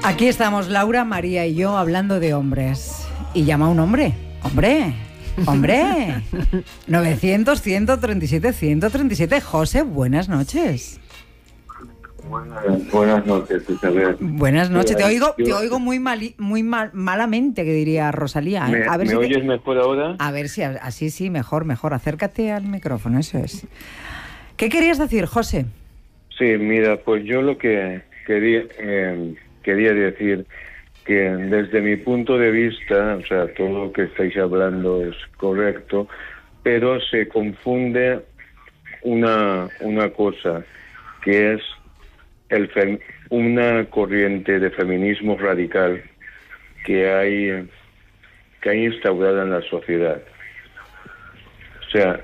Aquí estamos Laura, María y yo hablando de hombres. Y llama a un hombre. ¡Hombre! ¡Hombre! 900-137-137. José, buenas noches. Buenas noches, Isabel. Buenas noches. Te oigo muy malamente, que diría Rosalía. A ver, ¿Me oyes mejor ahora? A ver si así sí, mejor. Acércate al micrófono, eso es. ¿Qué querías decir, José? Sí, mira, pues yo lo que quería decir que desde mi punto de vista, o sea, todo lo que estáis hablando es correcto, pero se confunde una cosa, que es una corriente de feminismo radical que hay instaurada en la sociedad. O sea,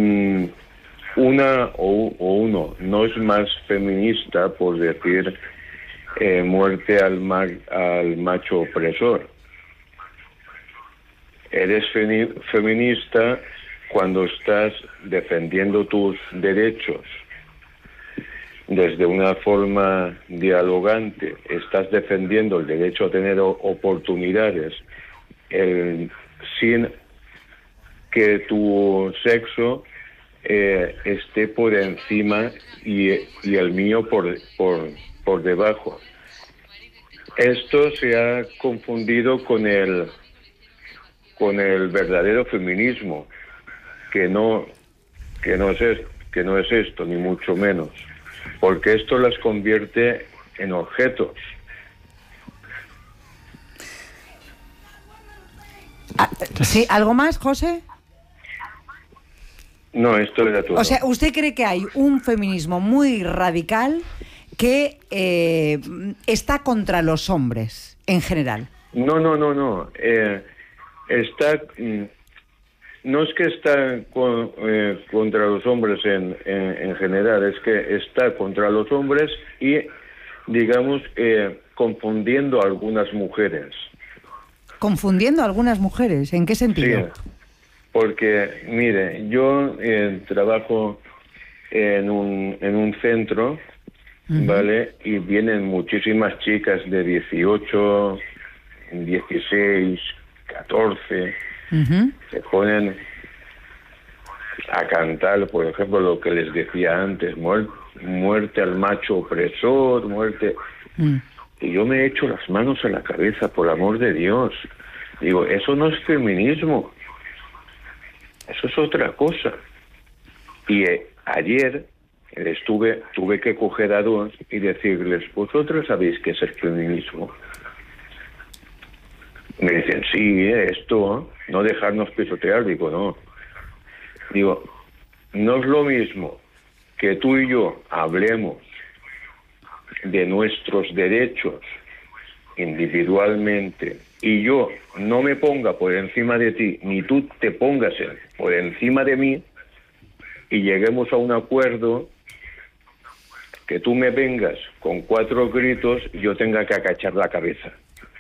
uno no es más feminista por decir muerte al macho opresor. Eres feminista cuando estás defendiendo tus derechos desde una forma dialogante, estás defendiendo el derecho a tener oportunidades sin que tu sexo esté por encima y el mío por debajo. Esto se ha confundido con el verdadero feminismo, que no es esto, ni mucho menos, porque esto las convierte en objetos. ¿Sí? ¿Algo más, José? No, esto era todo. O sea, ¿usted cree que hay un feminismo muy radical que está contra los hombres en general? No. No es que está contra los hombres en general, es que está contra los hombres y, digamos, confundiendo a algunas mujeres. ¿Confundiendo a algunas mujeres? ¿En qué sentido? Sí, porque, mire, yo trabajo en un centro, ¿vale? Y vienen muchísimas chicas de 18, 16, 14... Se ponen a cantar, por ejemplo, lo que les decía antes, muerte al macho opresor, muerte... Y yo me echo las manos a la cabeza, por amor de Dios. Digo, eso no es feminismo, eso es otra cosa. Y ayer tuve que coger a dos y decirles, vosotros sabéis qué es el feminismo. Me dicen, sí, esto, no dejarnos pisotear. Digo, no. Digo, no es lo mismo que tú y yo hablemos de nuestros derechos individualmente y yo no me ponga por encima de ti, ni tú te pongas por encima de mí, y lleguemos a un acuerdo, que tú me vengas con 4 gritos y yo tenga que agachar la cabeza.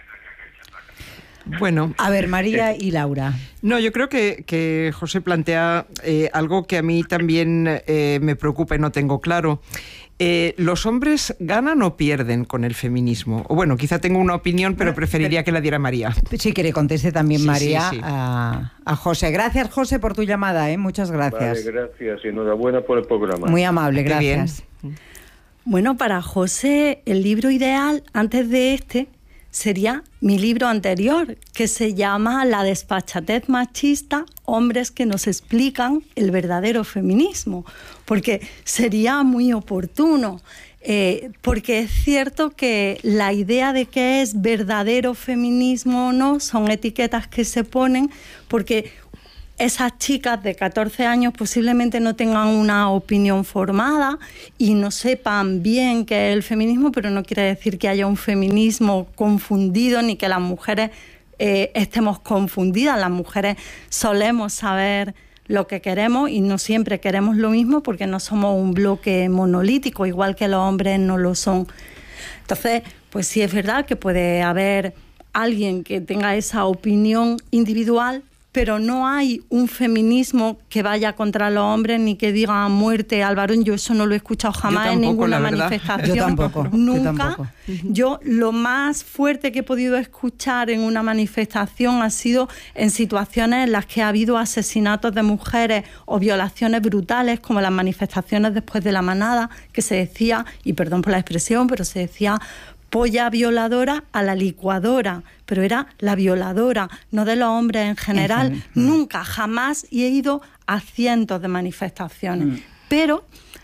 Bueno, a ver, María y Laura. No, yo creo que José plantea algo que a mí también me preocupa y no tengo claro. ¿Los hombres ganan o pierden con el feminismo? O bueno, quizá tengo una opinión, pero preferiría que la diera María. Sí, que le conteste también María. Sí. A José. Gracias, José, por tu llamada, muchas gracias. Vale, gracias. Enhorabuena por el programa. Muy amable, gracias. Bueno, para José, el libro ideal, antes de este, sería mi libro anterior, que se llama La despachatez machista, hombres que nos explican el verdadero feminismo, porque sería muy oportuno, porque es cierto que la idea de qué es verdadero feminismo o no son etiquetas que se ponen, porque esas chicas de 14 años posiblemente no tengan una opinión formada y no sepan bien qué es el feminismo, pero no quiere decir que haya un feminismo confundido ni que las mujeres estemos confundidas. Las mujeres solemos saber lo que queremos y no siempre queremos lo mismo porque no somos un bloque monolítico, igual que los hombres no lo son. Entonces, pues sí es verdad que puede haber alguien que tenga esa opinión individual, pero no hay un feminismo que vaya contra los hombres ni que diga muerte al varón. Yo eso no lo he escuchado jamás en ninguna manifestación. Yo tampoco. Nunca. Yo lo más fuerte que he podido escuchar en una manifestación ha sido en situaciones en las que ha habido asesinatos de mujeres o violaciones brutales, como las manifestaciones después de la manada, que se decía, y perdón por la expresión, pero se decía polla violadora a la licuadora, pero era la violadora, no de los hombres en general. Nunca, jamás, y he ido a cientos de manifestaciones. Pero,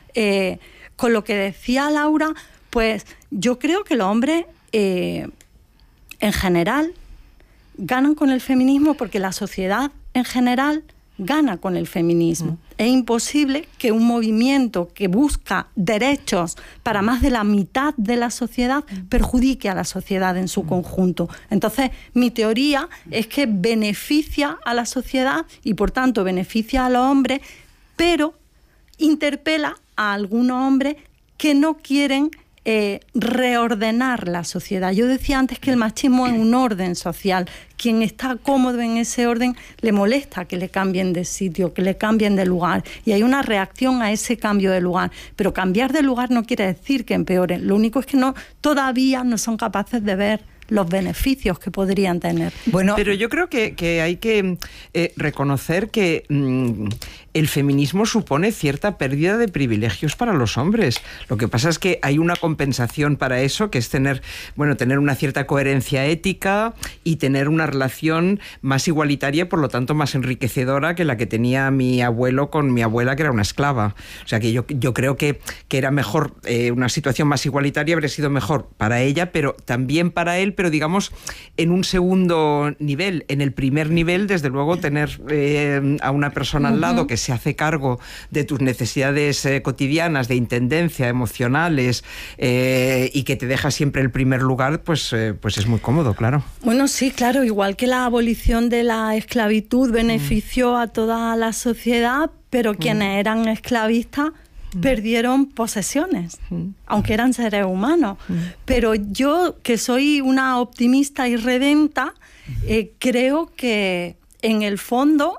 con lo que decía Laura, pues yo creo que los hombres, en general, ganan con el feminismo porque la sociedad, en general, gana con el feminismo. Es imposible que un movimiento que busca derechos para más de la mitad de la sociedad perjudique a la sociedad en su conjunto. Entonces, mi teoría es que beneficia a la sociedad y, por tanto, beneficia a los hombres, pero interpela a algunos hombres que no quieren reordenar la sociedad. Yo decía antes que el machismo es un orden social. Quien está cómodo en ese orden le molesta que le cambien de sitio, que le cambien de lugar. Y hay una reacción a ese cambio de lugar. Pero cambiar de lugar no quiere decir que empeore. Lo único es que todavía no son capaces de ver los beneficios que podrían tener. Bueno, pero yo creo que hay que reconocer que el feminismo supone cierta pérdida de privilegios para los hombres. Lo que pasa es que hay una compensación para eso, que es tener una cierta coherencia ética y tener una relación más igualitaria, por lo tanto más enriquecedora que la que tenía mi abuelo con mi abuela, que era una esclava. O sea que yo creo que era mejor, una situación más igualitaria habría sido mejor para ella, pero también para él, pero digamos en un segundo nivel. En el primer nivel, desde luego, tener a una persona al lado que se hace cargo de tus necesidades cotidianas, de intendencia, emocionales, y que te deja siempre el primer lugar, pues es muy cómodo, claro. Bueno, sí, claro, igual que la abolición de la esclavitud benefició a toda la sociedad, pero quienes eran esclavistas perdieron posesiones, aunque eran seres humanos. Pero yo, que soy una optimista y redenta, creo que en el fondo,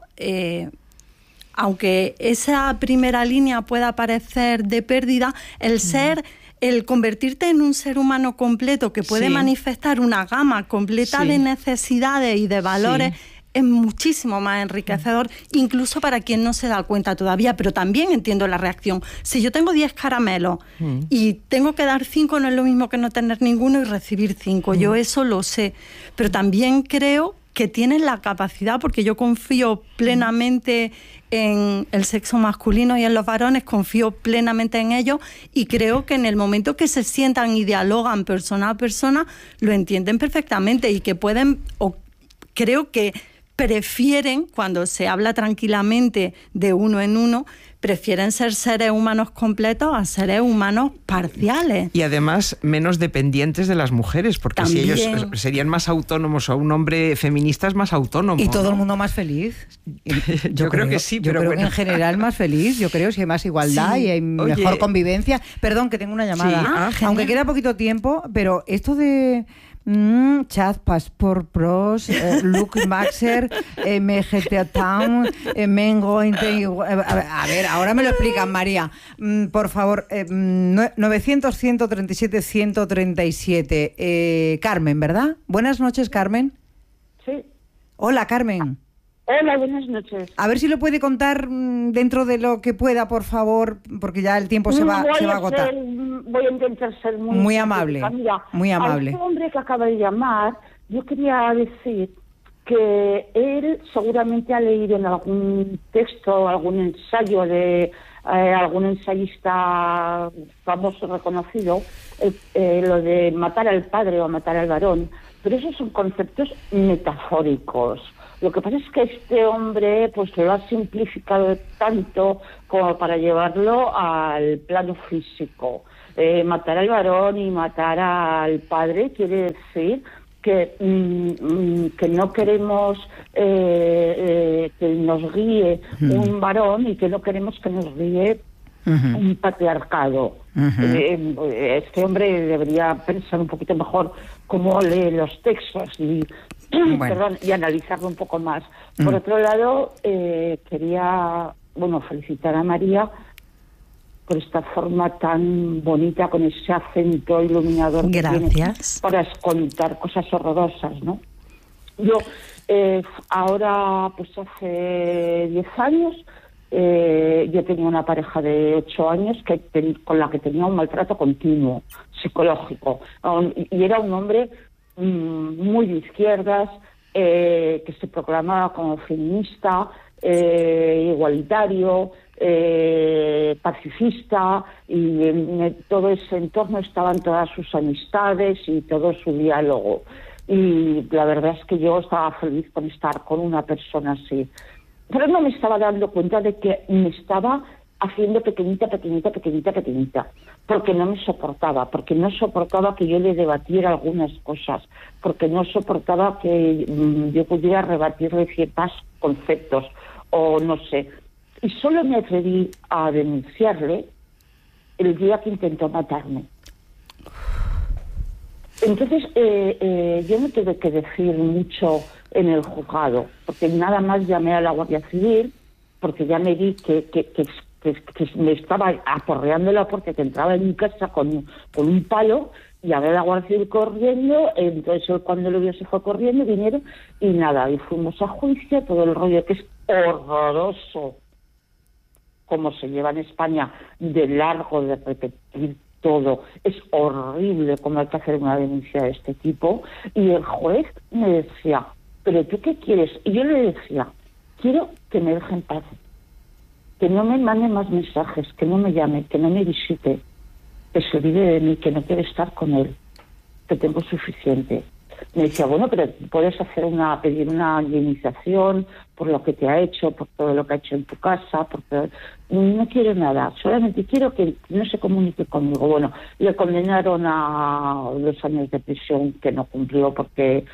aunque esa primera línea pueda parecer de pérdida, el convertirte en un ser humano completo que puede manifestar una gama completa de necesidades y de valores, es muchísimo más enriquecedor, incluso para quien no se da cuenta todavía, pero también entiendo la reacción. Si yo tengo 10 caramelos y tengo que dar 5, no es lo mismo que no tener ninguno y recibir 5. Yo eso lo sé, pero también creo que tienen la capacidad, porque yo confío plenamente en el sexo masculino y en los varones, confío plenamente en ellos, y creo que en el momento que se sientan y dialogan persona a persona, lo entienden perfectamente y que pueden, o creo que prefieren, cuando se habla tranquilamente de uno en uno, prefieren ser seres humanos completos a seres humanos parciales. Y además menos dependientes de las mujeres, porque también, si ellos serían más autónomos, o un hombre feminista es más autónomo. Y todo el mundo más feliz. Yo creo que sí, pero yo creo que en general más feliz, yo creo, si hay más igualdad y hay mejor convivencia. Perdón, que tengo una llamada. Aunque queda poquito tiempo, pero esto de... Chat Passport Pros, Luke Maxer, MGT Town, Mengo. A ver, ahora me lo explican, María. Por favor, 900-137-137. Carmen, ¿verdad? Buenas noches, Carmen. Sí. Hola, Carmen. Hola, buenas noches. A ver si lo puede contar dentro de lo que pueda, por favor, porque ya el tiempo se va a agotar. Voy a intentar ser muy amable. Mira, muy amable. A este hombre que acaba de llamar, yo quería decir que él seguramente ha leído en algún texto, algún ensayo de algún ensayista famoso, reconocido, lo de matar al padre o matar al varón, pero esos son conceptos metafóricos. Lo que pasa es que este hombre pues lo ha simplificado tanto como para llevarlo al plano físico. Matar al varón y matar al padre quiere decir que no queremos que nos guíe un varón y que no queremos que nos guíe un patriarcado. Este hombre debería pensar un poquito mejor cómo lee los textos y perdón, y analizarlo un poco más. Por otro lado, quería, felicitar a María por esta forma tan bonita, con ese acento iluminador que tiene para contar cosas horrorosas, ¿no? Yo, ahora, pues hace 10 años, yo tenía una pareja de 8 años con la que tenía un maltrato continuo, psicológico, y era un hombre muy de izquierdas, que se proclamaba como feminista, igualitario, pacifista, y en todo ese entorno estaban todas sus amistades y todo su diálogo. Y la verdad es que yo estaba feliz con estar con una persona así. Pero no me estaba dando cuenta de que me estaba haciendo pequeñita, porque no me soportaba, porque no soportaba que yo le debatiera algunas cosas, porque no soportaba que yo pudiera rebatirle ciertos conceptos, o no sé. Y solo me atreví a denunciarle el día que intentó matarme. Entonces, yo no tuve que decir mucho en el juzgado, porque nada más llamé a la Guardia Civil, porque ya me vi que me estaba aporreando la puerta, que entraba en mi casa con un palo, y a ver la Guardia Civil corriendo. Entonces él, cuando lo vio, se fue corriendo, vinieron, y nada, y fuimos a juicio, todo el rollo, que es horroroso como se lleva en España, de largo, de repetir todo. Es horrible cómo hay que hacer una denuncia de este tipo. Y el juez me decía, ¿pero tú qué quieres? Y yo le decía, quiero que me deje en paz, que no me mande más mensajes, que no me llame, que no me visite, que se olvide de mí, que no quiere estar con él, que tengo suficiente. Me decía, bueno, pero puedes pedir una indemnización por lo que te ha hecho, por todo lo que ha hecho en tu casa, no quiero nada, solamente quiero que no se comunique conmigo. Bueno, le condenaron a 2 años de prisión que no cumplió porque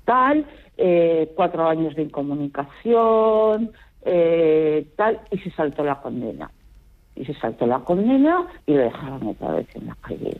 4 años de incomunicación, y se saltó la condena. Y lo dejaron otra vez en la calle.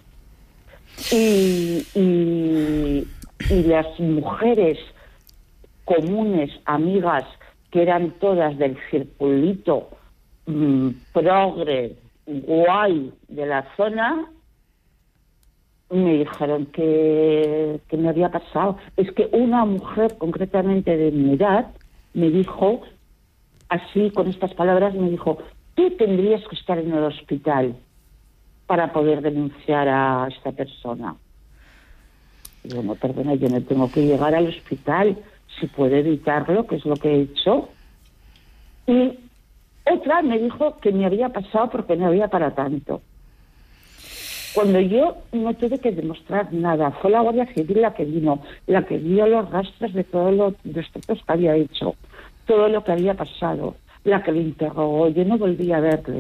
Y las mujeres comunes, amigas, que eran todas del circulito progre, guay de la zona, me dijeron que me había pasado. Es que una mujer concretamente de mi edad me dijo, así con estas palabras, me dijo, tú tendrías que estar en el hospital para poder denunciar a esta persona. Y bueno, perdona, yo no tengo que llegar al hospital, si puedo evitarlo, que es lo que he hecho. Y otra me dijo que me había pasado porque no había para tanto. Cuando yo no tuve que demostrar nada, fue la Guardia Civil la que vino, la que vio los rastros de todos los destrozos que había hecho, todo lo que había pasado, la que le interrogó. Yo no volví a verle.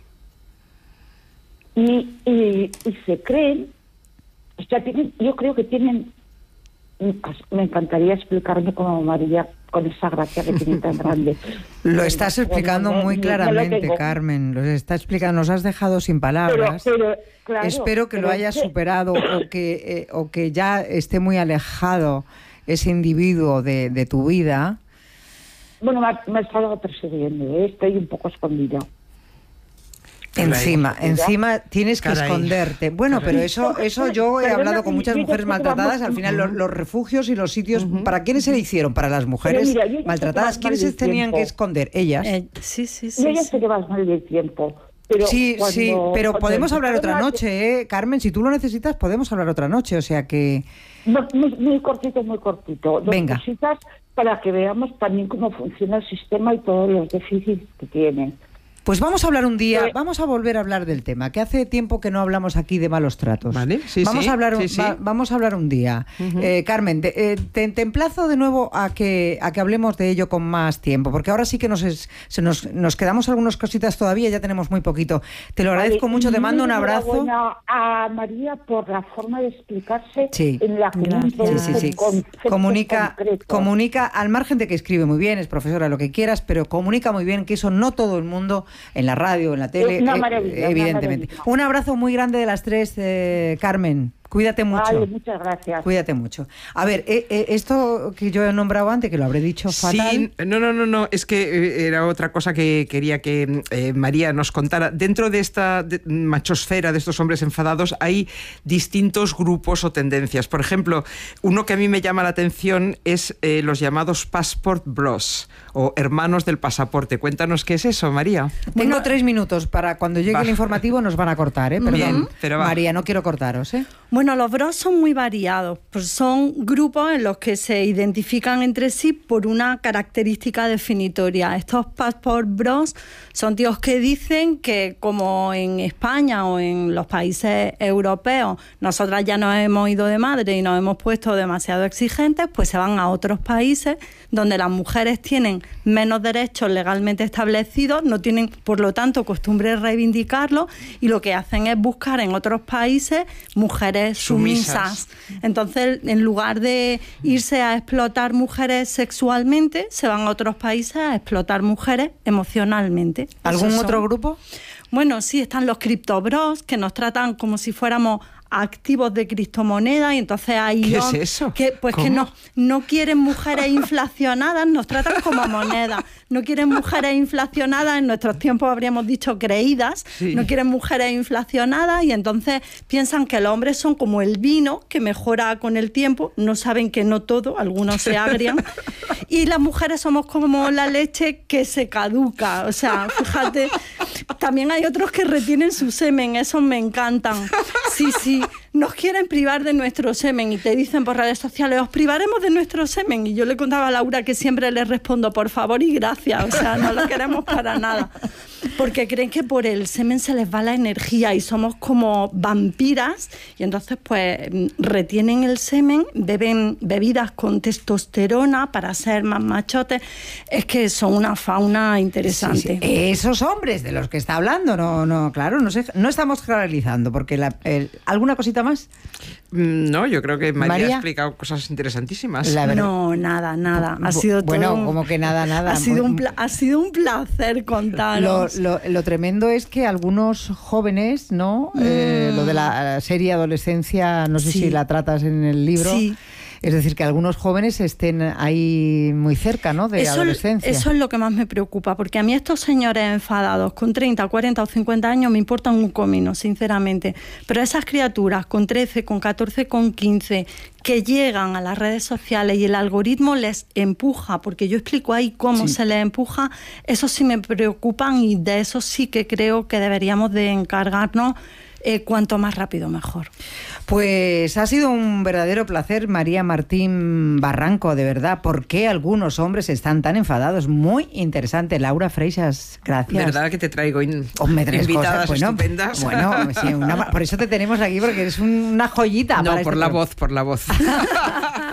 Y se creen, o sea, yo creo que tienen, me encantaría explicarme como María, con esa gracia que tiene tan grande. Lo estás explicando muy claramente, Carmen. Lo está explicando, nos has dejado sin palabras. Pero, claro, espero que lo hayas superado o que ya esté muy alejado ese individuo de tu vida. Bueno, me ha estado persiguiendo, estoy un poco escondida. Encima tienes que esconderte. Bueno, pero eso yo he hablado con muchas mujeres maltratadas. Al final los refugios y los sitios, ¿para quiénes se le hicieron? Para las mujeres maltratadas. ¿Quiénes se tenían que esconder? Ellas. Sí. Ellas se llevan mal del tiempo. Pero pero podemos hablar otra noche, Carmen. Si tú lo necesitas, podemos hablar otra noche. O sea que... Muy cortito. Venga. Dos cositas para que veamos también cómo funciona el sistema y todos los déficits que tiene. Pues vamos a hablar un día, vamos a volver a hablar del tema, que hace tiempo que no hablamos aquí de malos tratos. ¿Vale? Vamos a hablar un día. Carmen, te emplazo de nuevo a que hablemos de ello con más tiempo, porque ahora sí que nos quedamos algunas cositas todavía, ya tenemos muy poquito. Te lo agradezco mucho, te mando un abrazo. A María por la forma de explicarse sí. En la que comunica, al margen de que escribe muy bien, es profesora, lo que quieras, pero comunica muy bien, que eso no todo el mundo en la radio, en la tele, una maravilla, evidentemente. Un abrazo muy grande de las tres, Carmen. Cuídate mucho. Vale, muchas gracias. Cuídate mucho. A ver, esto que yo he nombrado antes, que lo habré dicho fatal. Sí, no, es que era otra cosa que quería que María nos contara. Dentro de esta machosfera, de estos hombres enfadados, hay distintos grupos o tendencias. Por ejemplo, uno que a mí me llama la atención es los llamados passport bros, o hermanos del pasaporte. Cuéntanos qué es eso, María. Tengo 3 minutos para cuando llegue el informativo nos van a cortar, ¿eh? Perdón. Bien, pero María, no quiero cortaros, ¿eh? Bueno, los bros son muy variados, pues son grupos en los que se identifican entre sí por una característica definitoria. Estos passport bros son tíos que dicen que, como en España o en los países europeos nosotras ya nos hemos ido de madre y nos hemos puesto demasiado exigentes, pues se van a otros países donde las mujeres tienen menos derechos legalmente establecidos, no tienen, por lo tanto, costumbre de reivindicarlo, y lo que hacen es buscar en otros países mujeres sumisas. Entonces, en lugar de irse a explotar mujeres sexualmente, se van a otros países a explotar mujeres emocionalmente. ¿Algún otro grupo? Bueno, sí, están los criptobros, que nos tratan como si fuéramos activos de criptomonedas, y entonces hay ¿Qué es eso? que no quieren mujeres inflacionadas, nos tratan como moneda. No quieren mujeres inflacionadas, en nuestros tiempos habríamos dicho creídas, sí. No quieren mujeres inflacionadas, y entonces piensan que los hombres son como el vino, que mejora con el tiempo. No saben que no todo, algunos se agrian, y las mujeres somos como la leche que se caduca. O sea, fíjate, también hay otros que retienen su semen, esos me encantan. Sí, nos quieren privar de nuestro semen y te dicen por redes sociales, os privaremos de nuestro semen. Y yo le contaba a Laura que siempre les respondo, por favor y gracias. O sea, no lo queremos para nada. Porque creen que por el semen se les va la energía y somos como vampiras, y entonces pues retienen el semen, beben bebidas con testosterona para ser más machotes. Es que son una fauna interesante. Sí. Esos hombres de los que está hablando, claro, no estamos generalizando, porque ¿alguna cosita más? No, yo creo que María ha explicado cosas interesantísimas. No, nada. Ha sido bueno, todo... como que nada. Ha sido un placer contaros. Lo tremendo es que algunos jóvenes, ¿no? Lo de la serie adolescencia, no sé si la tratas en el libro. Sí. Es decir, que algunos jóvenes estén ahí muy cerca, ¿no?, de adolescencia. Eso es lo que más me preocupa, porque a mí estos señores enfadados con 30, 40 o 50 años me importan un comino, sinceramente. Pero esas criaturas con 13, con 14, con 15, que llegan a las redes sociales y el algoritmo les empuja, porque yo explico ahí cómo se les empuja, eso sí me preocupan, y de eso sí que creo que deberíamos de encargarnos cuanto más rápido mejor. Pues ha sido un verdadero placer, María Martín Barranco, de verdad. ¿Por qué algunos hombres están tan enfadados? Muy interesante. Laura Freixas, gracias. ¿Verdad que te traigo invitadas estupendas? Bueno, sí, por eso te tenemos aquí, porque eres una joyita. No, por la voz.